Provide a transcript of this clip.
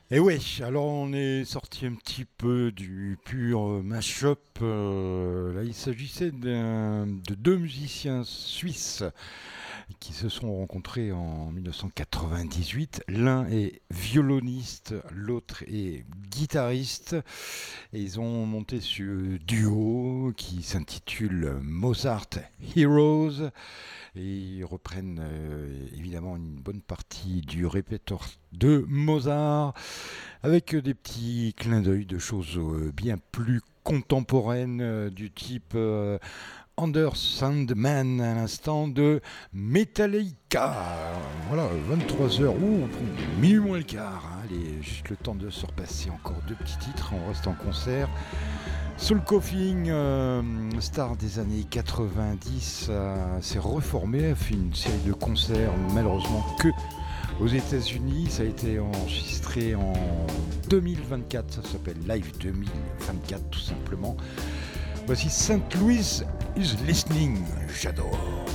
Et ouais, alors on est sorti un petit peu du pur mash-up. Là, il s'agissait de deux musiciens suisses qui se sont rencontrés en 1998. L'un est violoniste, l'autre est guitariste. Et ils ont monté ce duo qui s'intitule Mozart Heroes. Et ils reprennent évidemment une bonne partie du répertoire de Mozart avec des petits clins d'œil de choses bien plus contemporaines du type Under Sandman à l'instant de Metallica. Voilà, 23h ou minuit moins le quart. Hein. Allez, juste le temps de se repasser encore deux petits titres. On reste en concert. Soul Coughing, star des années 90, s'est reformé, a fait une série de concerts, malheureusement que aux États-Unis. Ça a été enregistré en 2024, ça s'appelle Live 2024 tout simplement. Voici Saint Louis is Listening, j'adore.